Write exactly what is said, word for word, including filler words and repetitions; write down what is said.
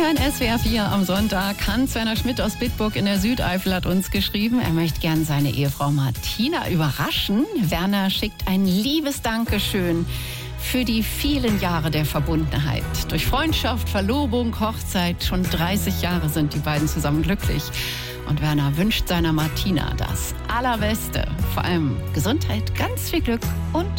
hören S W R vier am Sonntag. Hans-Werner Schmidt aus Bitburg in der Südeifel hat uns geschrieben, er möchte gern seine Ehefrau Martina überraschen. Werner schickt ein liebes Dankeschön für die vielen Jahre der Verbundenheit. Durch Freundschaft, Verlobung, Hochzeit, schon dreißig Jahre sind die beiden zusammen glücklich. Und Werner wünscht seiner Martina das Allerbeste. Vor allem Gesundheit, ganz viel Glück und